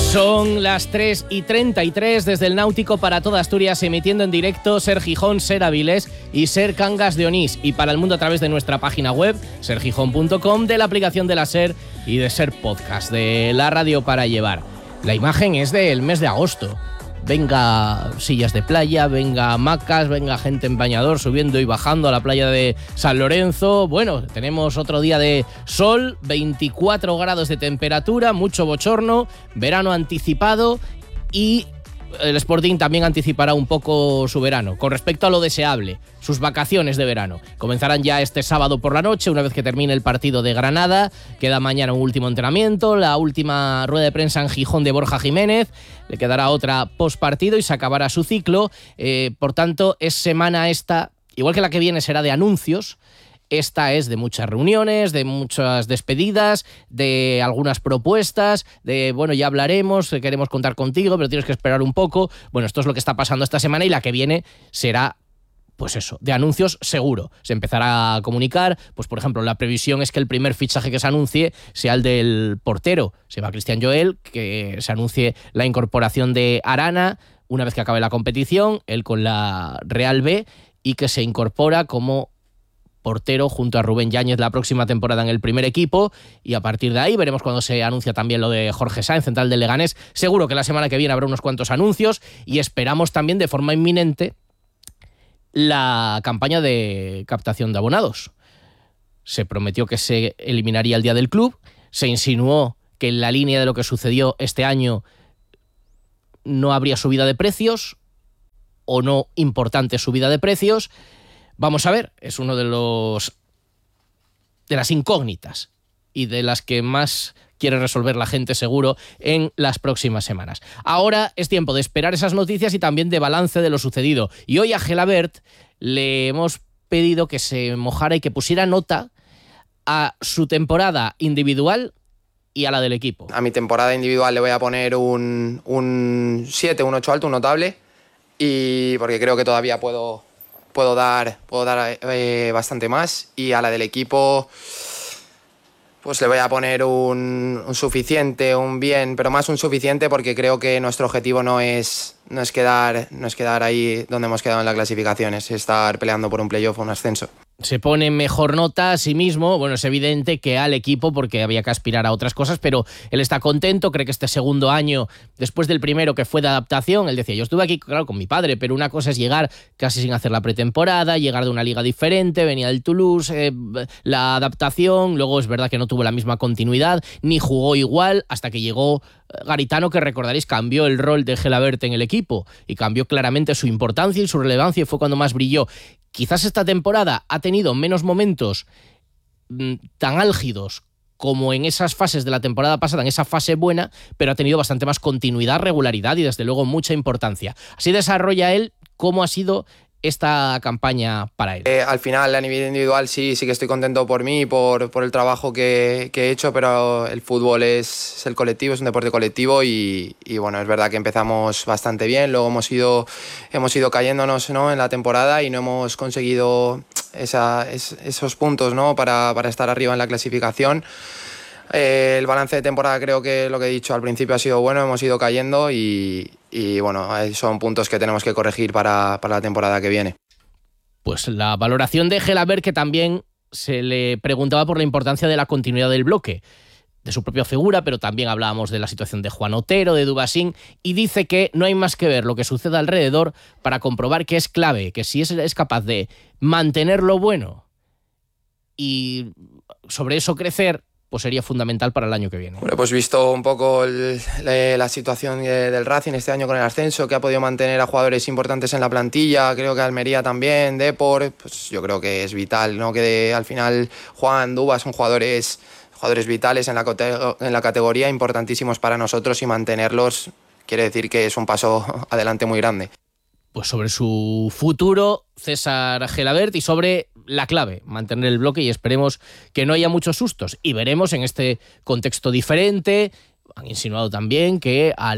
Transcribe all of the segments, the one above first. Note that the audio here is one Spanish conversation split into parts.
Son las 3:33 desde el Náutico para toda Asturias, emitiendo en directo Ser Gijón, Ser Avilés y Ser Cangas de Onís, y para el mundo a través de nuestra página web sergijón.com, de la aplicación de la Ser y de Ser Podcast, de la radio para llevar. La imagen es del mes de agosto. Venga sillas de playa, venga hamacas, venga gente en bañador subiendo y bajando a la playa de San Lorenzo. Bueno, tenemos otro día de sol, 24 grados de temperatura, mucho bochorno, verano anticipado, y el Sporting también anticipará un poco su verano con respecto a lo deseable, sus vacaciones de verano. Comenzarán ya este sábado por la noche, una vez que termine el partido de Granada. Queda mañana un último entrenamiento, la última rueda de prensa en Gijón de Borja Jiménez, le quedará otra postpartido y se acabará su ciclo. Por tanto, es semana esta, igual que la que viene será de anuncios. Esta es de muchas reuniones, de muchas despedidas, de algunas propuestas, de, bueno, ya hablaremos, queremos contar contigo, pero tienes que esperar un poco. Bueno, esto es lo que está pasando esta semana, y la que viene será, pues eso, de anuncios seguro. Se empezará a comunicar, pues por ejemplo, la previsión es que el primer fichaje que se anuncie sea el del portero. Se va Cristian Joel, que se anuncie la incorporación de Arana una vez que acabe la competición, él con la Real B, y que se incorpora como portero junto a Rubén Yáñez la próxima temporada en el primer equipo. Y a partir de ahí veremos cuando se anuncia también lo de Jorge Sáenz, central del Leganés. Seguro que la semana que viene habrá unos cuantos anuncios, y esperamos también de forma inminente la campaña de captación de abonados. Se prometió que se eliminaría el día del club, se insinuó que en la línea de lo que sucedió este año no habría subida de precios, o no importante subida de precios. Vamos a ver, es uno de las incógnitas y de las que más quiere resolver la gente seguro en las próximas semanas. Ahora es tiempo de esperar esas noticias y también de balance de lo sucedido. Y hoy a Gelabert le hemos pedido que se mojara y que pusiera nota a su temporada individual y a la del equipo. A mi temporada individual le voy a poner un 7, un 8 alto, un notable, y porque creo que todavía puedo dar bastante más. Y a la del equipo, pues le voy a poner un suficiente, un bien, pero más un suficiente, porque creo que nuestro objetivo no es quedar ahí donde hemos quedado en la clasificación, es estar peleando por un playoff o un ascenso. Se pone mejor nota a sí mismo. Bueno, es evidente que al equipo, porque había que aspirar a otras cosas, pero él está contento, cree que este segundo año, después del primero que fue de adaptación, él decía, yo estuve aquí, claro, con mi padre, pero una cosa es llegar casi sin hacer la pretemporada, llegar de una liga diferente, venía del Toulouse, la adaptación, luego es verdad que no tuvo la misma continuidad, ni jugó igual, hasta que llegó Garitano, que recordaréis cambió el rol de Gelabert en el equipo y cambió claramente su importancia y su relevancia, y fue cuando más brilló. Quizás esta temporada ha tenido menos momentos tan álgidos como en esas fases de la temporada pasada, en esa fase buena, pero ha tenido bastante más continuidad, regularidad y desde luego mucha importancia. Así desarrolla él cómo ha sido esta campaña para él. Al final, a nivel individual, sí que estoy contento por mí, por el trabajo que he hecho, pero el fútbol es el colectivo, es un deporte colectivo, y bueno, es verdad que empezamos bastante bien, luego hemos ido cayéndonos, ¿no?, en la temporada, y no hemos conseguido esos puntos, ¿no?, para estar arriba en la clasificación. El balance de temporada, creo que lo que he dicho al principio ha sido bueno, hemos ido cayendo, y bueno, son puntos que tenemos que corregir para la temporada que viene. Pues la valoración de Gelabert, que también se le preguntaba por la importancia de la continuidad del bloque, de su propia figura, pero también hablábamos de la situación de Juan Otero, de Dubasín, y dice que no hay más que ver lo que sucede alrededor para comprobar que es clave, que si es capaz de mantener lo bueno y sobre eso crecer, pues sería fundamental para el año que viene. Bueno, pues visto un poco la situación del Racing este año con el ascenso, que ha podido mantener a jugadores importantes en la plantilla, creo que Almería también, Depor, pues yo creo que es vital, ¿no?, que al final Juan, Dubas son jugadores vitales en la categoría, importantísimos para nosotros, y mantenerlos quiere decir que es un paso adelante muy grande. Pues sobre su futuro, César Gelabert, y sobre la clave, mantener el bloque, y esperemos que no haya muchos sustos. Y veremos en este contexto diferente, han insinuado también que al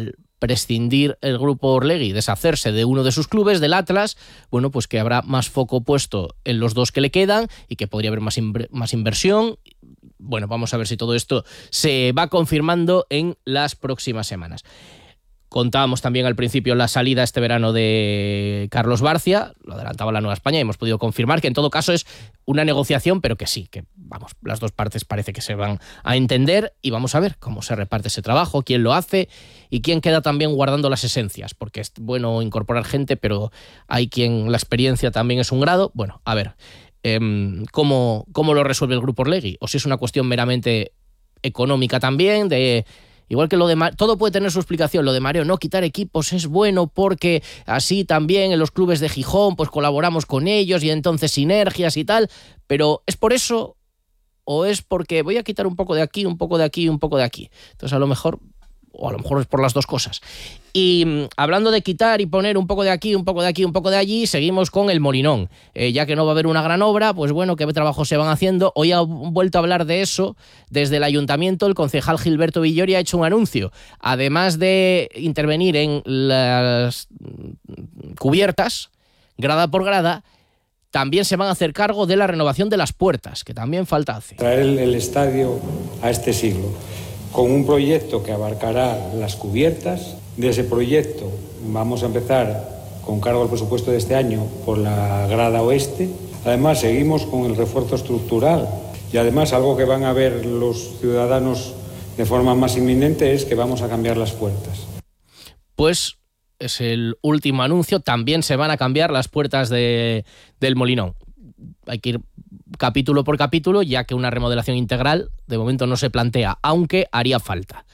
prescindir el grupo Orlegui, deshacerse de uno de sus clubes, del Atlas, bueno, pues que habrá más foco puesto en los dos que le quedan y que podría haber más inversión. Bueno, vamos a ver si todo esto se va confirmando en las próximas semanas. Contábamos también al principio la salida este verano de Carlos Barcia, lo adelantaba la Nueva España y hemos podido confirmar que en todo caso es una negociación, pero que sí, que vamos, las dos partes parece que se van a entender y vamos a ver cómo se reparte ese trabajo, quién lo hace y quién queda también guardando las esencias, porque es bueno incorporar gente, pero hay quien la experiencia también es un grado. Bueno, a ver cómo lo resuelve el grupo Orlegui, o si es una cuestión meramente económica también, de... Igual que lo de todo puede tener su explicación. Lo de mareo, no quitar equipos es bueno porque así también en los clubes de Gijón pues colaboramos con ellos y entonces sinergias y tal. Pero ¿es por eso o es porque voy a quitar un poco de aquí, un poco de aquí, un poco de aquí? Entonces a lo mejor es por las dos cosas. Y hablando de quitar y poner un poco de aquí, un poco de aquí, un poco de allí, seguimos con el Molinón. Ya que no va a haber una gran obra, pues bueno, ¿qué trabajos se van haciendo? Hoy ha vuelto a hablar de eso desde el ayuntamiento. El concejal Gilberto Villori ha hecho un anuncio. Además de intervenir en las cubiertas, grada por grada, también se van a hacer cargo de la renovación de las puertas, que también falta hacer. Traer el estadio a este siglo, con un proyecto que abarcará las cubiertas. De ese proyecto vamos a empezar con cargo al presupuesto de este año por la grada oeste. Además, seguimos con el refuerzo estructural y además algo que van a ver los ciudadanos de forma más inminente es que vamos a cambiar las puertas. Pues es el último anuncio. También se van a cambiar las puertas del Molinón. Hay que ir capítulo por capítulo, ya que una remodelación integral de momento no se plantea, aunque haría falta.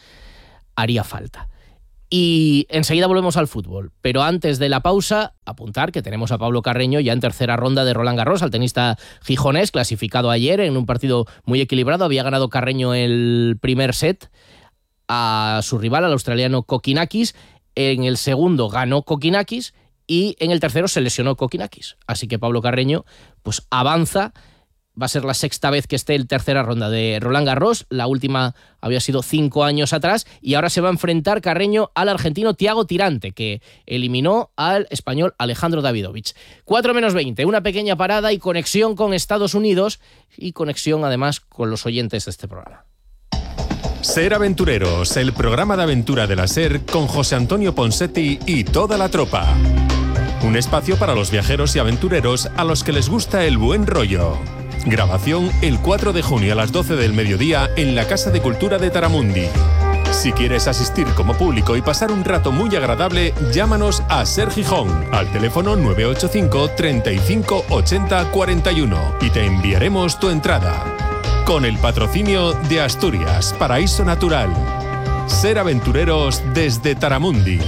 Y enseguida volvemos al fútbol, pero antes de la pausa, apuntar que tenemos a Pablo Carreño ya en tercera ronda de Roland Garros, al tenista gijonés, clasificado ayer en un partido muy equilibrado. Había ganado Carreño el primer set a su rival, al australiano Kokkinakis. En el segundo ganó Kokkinakis y en el tercero se lesionó Kokkinakis. Así que Pablo Carreño pues avanza. Va a ser la sexta vez que esté en tercera ronda de Roland Garros. La última había sido 5 años atrás. Y ahora se va a enfrentar Carreño al argentino Thiago Tirante, que eliminó al español Alejandro Davidovich. 4:20, una pequeña parada y conexión con Estados Unidos y conexión además con los oyentes de este programa. Ser Aventureros, el programa de aventura de la SER con José Antonio Ponsetti y toda la tropa. Un espacio para los viajeros y aventureros a los que les gusta el buen rollo. Grabación el 4 de junio a las 12 del mediodía en la Casa de Cultura de Taramundi. Si quieres asistir como público y pasar un rato muy agradable, llámanos a SER Gijón al teléfono 985 35 80 41 y te enviaremos tu entrada. Con el patrocinio de Asturias, Paraíso Natural. Ser Aventureros desde Taramundi.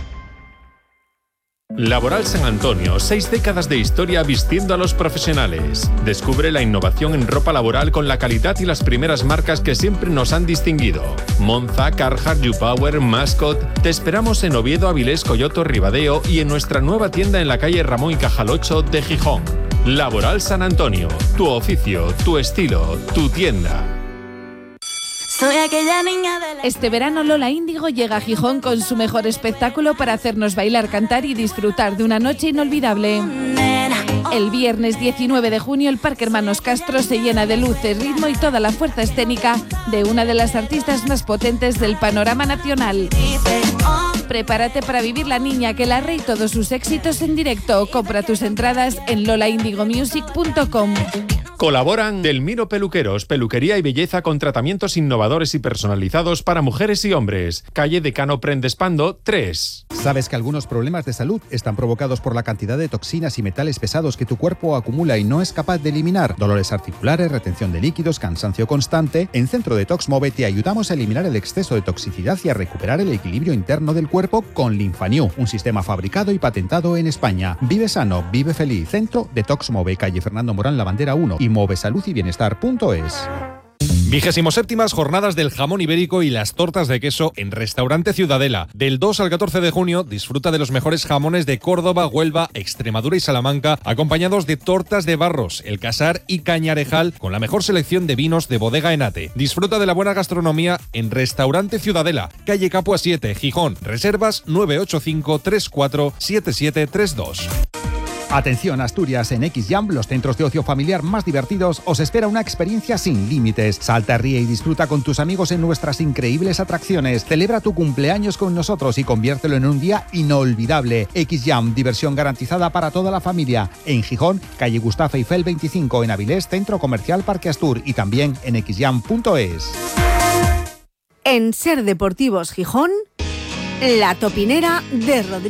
Laboral San Antonio, 6 décadas de historia vistiendo a los profesionales. Descubre la innovación en ropa laboral con la calidad y las primeras marcas que siempre nos han distinguido. Monza, Carhartt, YouPower, Mascot. Te esperamos en Oviedo, Avilés, Coyoto, Ribadeo y en nuestra nueva tienda en la calle Ramón y Cajal 8 de Gijón. Laboral San Antonio, tu oficio, tu estilo, tu tienda. Este verano Lola Índigo llega a Gijón con su mejor espectáculo para hacernos bailar, cantar y disfrutar de una noche inolvidable. El viernes 19 de junio el Parque Hermanos Castro se llena de luces, ritmo y toda la fuerza escénica de una de las artistas más potentes del panorama nacional. Prepárate para vivir La Niña que la y todos sus éxitos en directo. Compra tus entradas en lolaindigomusic.com. Colaboran Delmiro Peluqueros, peluquería y belleza con tratamientos innovadores y personalizados para mujeres y hombres. Calle Decano Prendespando 3. ¿Sabes que algunos problemas de salud están provocados por la cantidad de toxinas y metales pesados que tu cuerpo acumula y no es capaz de eliminar? Dolores articulares, retención de líquidos, cansancio constante. En Centro Detox Move te ayudamos a eliminar el exceso de toxicidad y a recuperar el equilibrio interno del cuerpo con Linfanew, un sistema fabricado y patentado en España. Vive sano, vive feliz. Centro Detox Move, calle Fernando Morán, La Bandera 1 y movesalud y bienestar.es. 27ª Jornadas del Jamón Ibérico y las tortas de queso en Restaurante Ciudadela. Del 2 al 14 de junio disfruta de los mejores jamones de Córdoba, Huelva, Extremadura y Salamanca, acompañados de tortas de Barros, El Casar y Cañarejal, con la mejor selección de vinos de Bodega Enate. Disfruta de la buena gastronomía en Restaurante Ciudadela, calle Capua 7, Gijón. Reservas 985 34 7732. Atención Asturias, en XJam, los centros de ocio familiar más divertidos, os espera una experiencia sin límites. Salta, ríe y disfruta con tus amigos en nuestras increíbles atracciones. Celebra tu cumpleaños con nosotros y conviértelo en un día inolvidable. XJam, diversión garantizada para toda la familia. En Gijón, calle Gustavo Eiffel 25, en Avilés, Centro Comercial Parque Astur, y también en xjam.es. En Ser Deportivos Gijón, La Topinera de Rodríguez.